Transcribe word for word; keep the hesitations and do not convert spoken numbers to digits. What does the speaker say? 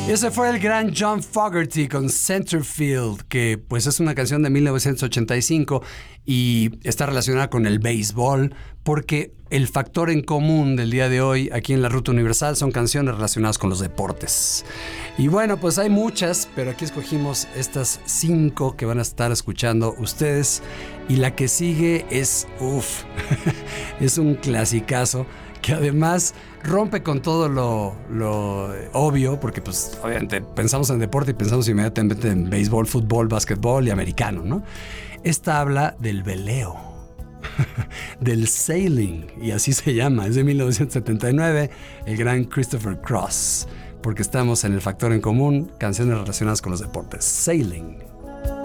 Ese fue el gran John Fogerty con Centerfield, que pues es una canción de mil novecientos ochenta y cinco y está relacionada con el béisbol, porque el factor en común del día de hoy aquí en la Ruta Universal son canciones relacionadas con los deportes. Y bueno, pues hay muchas, pero aquí escogimos estas cinco que van a estar escuchando ustedes. Y la que sigue es, uff, es un clasicazo que además rompe con todo lo, lo obvio, porque pues obviamente pensamos en deporte y pensamos inmediatamente en béisbol, fútbol, básquetbol y americano, ¿no? Esta habla del veleo, del sailing, y así se llama. Es de mil novecientos setenta y nueve, el gran Christopher Cross, porque estamos en el factor en común, canciones relacionadas con los deportes. Sailing.